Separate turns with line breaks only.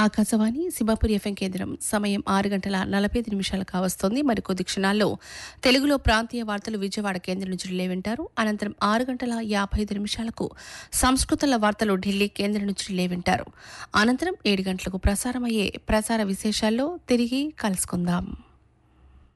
Akashvani Simhapuri FM కేంద్రం సమయం 6:45 కావస్తోంది. మరికొద్ది క్షణాల్లో తెలుగులో ప్రాంతీయ వార్తలు విజయవాడ కేంద్రం నుంచి రిలే వింటారు. అనంతరం 6:55 సంస్కృతంలో వార్తలు ఢిల్లీ కేంద్రం నుంచి రిలే వింటారు. అనంతరం 7 గంటలకు ప్రసారమయ్యే ప్రసార విశేషాల్లో తిరిగి కలుసుకుందాం.